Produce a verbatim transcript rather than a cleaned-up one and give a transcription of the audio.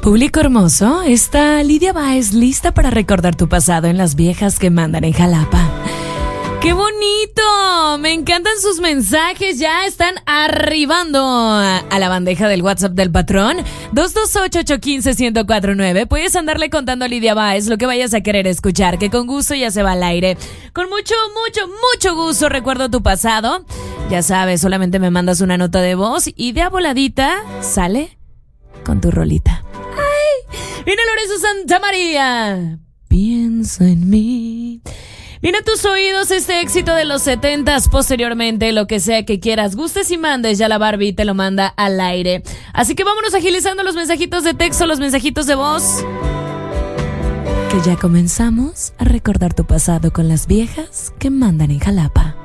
Público hermoso, está Lidia Báez lista para recordar tu pasado en las viejas que mandan en Jalapa. ¡Qué bonito! Me encantan sus mensajes, ya están arribando a la bandeja del WhatsApp del patrón. dos dos ocho, ocho uno cinco, uno cero cuatro nueve. Puedes andarle contando a Lidia Báez lo que vayas a querer escuchar, que con gusto ya se va al aire. Con mucho, mucho, mucho gusto recuerdo tu pasado. Ya sabes, solamente me mandas una nota de voz y de a voladita sale con tu rolita. ¡Ay! Viene Lorenzo Santa María. Piensa en mí. Viene a tus oídos este éxito de los setentas, posteriormente, lo que sea que quieras, gustes y mandes, ya la Barbie te lo manda al aire. Así que vámonos agilizando los mensajitos de texto, los mensajitos de voz. Que ya comenzamos a recordar tu pasado con las viejas que mandan en Jalapa.